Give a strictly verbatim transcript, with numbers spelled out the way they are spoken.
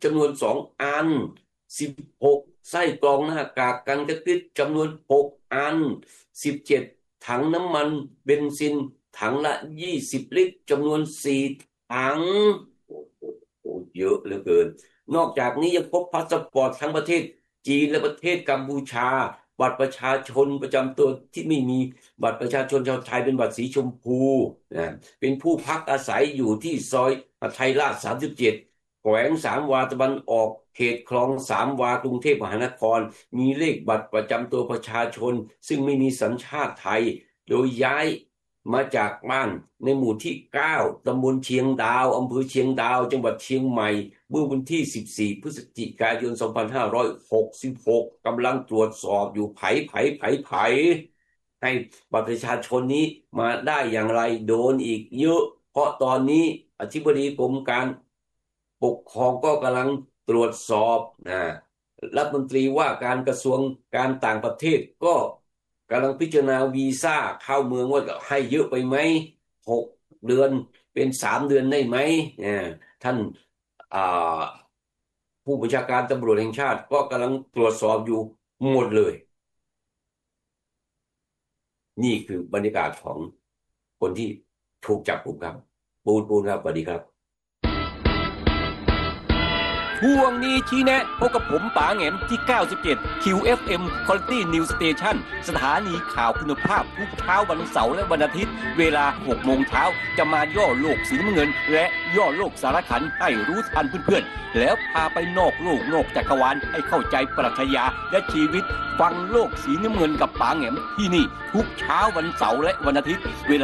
จำนวนสองอันสิบหกไส้กรองหน้ากากกันกระติดจำนวนหกอันสิบเจ็ดถังน้ำมันเบนซินถังละยี่สิบลิตรจำนวนสี่ถังโอ้โหโอ้เยอะเหลือเกินนอกจากนี้ยังพบพาสปอร์ตทั้งประเทศจีนและประเทศกัมพูชาบัตรประชาชนประจำตัวที่ไม่มีบัตรประชาชนชาวไทยเป็นบัตรสีชมพูนะเป็นผู้พักอาศัยอยู่ที่ซอยไทยราชสามสิบเจ็ดแขวงสามวาตะวันออกเขตคลองสามวากรุงเทพมหานครมีเลขบัตรประจำตัวประชาชนซึ่งไม่มีสัญชาติไทยโดยย้ายมาจากบ้านในหมู่ที่เก้าตำบลเชียงดาวอำเภอเชียงดาวจังหวัดเชียงใหม่เมื่อวันที่สิบสี่พฤศจิกายนสองพันห้าร้อยหกสิบหกกำลังตรวจสอบอยู่ไผไผไผไผให้บัตรประชาชนนี้มาได้อย่างไรโดนอีกเยอะเพราะตอนนี้อธิบดีกรมการปกครองก็กำลังตรวจสอบนะรัฐมนตรีว่าการกระทรวงการต่างประเทศก็กำลังพิจารณาวีซ่าเข้าเมืองว่าให้เยอะไปไหมหกเดือนเป็นสามเดือนได้ไหมท่านผู้บัญชาการตำรวจแห่งชาติก็กำลังตรวจสอบอยู่หมดเลยนี่คือบรรยากาศของคนที่ถูกจับกุมครับปูนปูนครับสวัสดีครับช่วงนี้ชี้แนะพบกับผมป๋าแหงมที่เก้าสิบเจ็ด คิว เอฟ เอ็ม Quality News Station สถานีข่าวคุณภาพทุกเช้าวันเสาร์และวันอาทิตย์เวลาหกโมงเช้าจะมาย่อโลกสีน้ำเงินและย่อโลกสารคันให้รู้ทันเพื่อนๆแล้วพาไปนอกโลกนอกจักรวาลให้เข้าใจปรัชญาและชีวิตฟังโลกสีน้ำเงินกับป๋าแหงมที่นี่ทุกเช้าวันเสาร์และวันอาทิตย์เวลา